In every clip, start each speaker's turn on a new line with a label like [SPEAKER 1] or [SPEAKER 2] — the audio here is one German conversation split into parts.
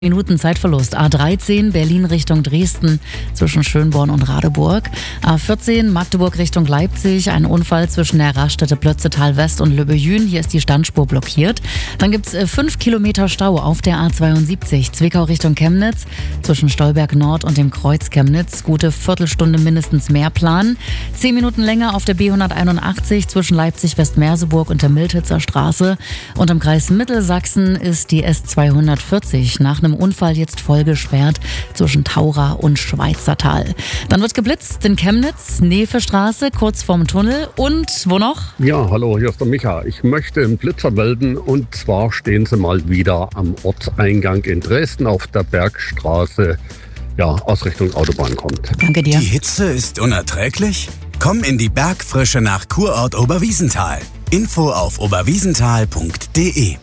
[SPEAKER 1] Minuten Zeitverlust. A13 Berlin Richtung Dresden zwischen Schönborn und Radeburg. A14 Magdeburg Richtung Leipzig. Ein Unfall zwischen der Raststätte Plötzetal West und Löbejün. Hier ist die Standspur blockiert. Dann gibt es 5 Kilometer Stau auf der A72 Zwickau Richtung Chemnitz zwischen Stolberg Nord und dem Kreuz Chemnitz. Gute Viertelstunde mindestens mehr planen. 10 Minuten länger auf der B181 zwischen Leipzig-Westmerseburg und der Miltitzer Straße. Und im Kreis Mittelsachsen ist die S240 nach einem Unfall jetzt voll gesperrt zwischen Taura und Schweizertal. Dann wird geblitzt in Chemnitz, Nevestraße, kurz vorm Tunnel. Und wo noch?
[SPEAKER 2] Ja, hallo, hier ist der Micha. Ich möchte einen Blitzer melden und zwar stehen sie mal wieder am Ortseingang in Dresden auf der Bergstraße, aus Richtung Autobahn kommt.
[SPEAKER 1] Danke dir.
[SPEAKER 3] Die Hitze ist unerträglich? Komm in die Bergfrische nach Kurort Oberwiesenthal. Info auf oberwiesenthal.de.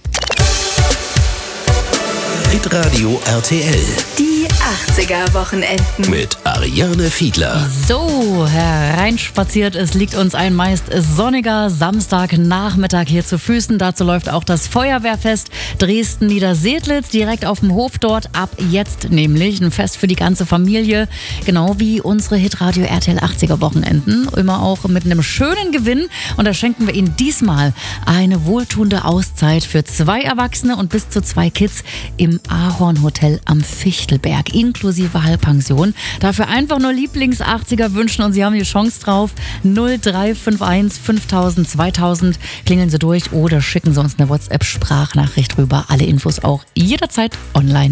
[SPEAKER 4] Hitradio RTL
[SPEAKER 5] Die 80er-Wochenenden.
[SPEAKER 4] mit Ariane Fiedler.
[SPEAKER 1] So, hereinspaziert. Es liegt uns ein meist sonniger Samstagnachmittag hier zu Füßen. Dazu läuft auch das Feuerwehrfest Dresden-Niedersedlitz direkt auf dem Hof dort. Ab jetzt nämlich ein Fest für die ganze Familie. Genau wie unsere Hitradio RTL 80er-Wochenenden. Immer auch mit einem schönen Gewinn. Und da schenken wir Ihnen diesmal eine wohltuende Auszeit für 2 Erwachsene und bis zu 2 Kids im Ahorn-Hotel am Fichtelberg, inklusive Halbpension. Dafür einfach nur Lieblings-80er wünschen und Sie haben die Chance drauf. 0351 5000 2000. Klingeln Sie durch oder schicken Sie uns eine WhatsApp-Sprachnachricht rüber. Alle Infos auch jederzeit online.